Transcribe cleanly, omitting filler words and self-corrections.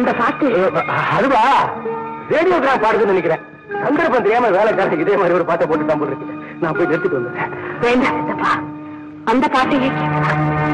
அந்த பாட்டு அதுவா ரேடியோகிராம் பாடுதுன்னு நினைக்கிறேன். சந்தர்ப்பம் தெரியாம வேலைக்காரனுக்கு இதே மாதிரி ஒரு பாட்டை போட்டு தான் போட்டுருக்கு. நான் போய் எடுத்துட்டு வந்துட்டேன். வேண்டாம் சித்தப்பா, அந்த பாட்டையே கேட்கலாம்.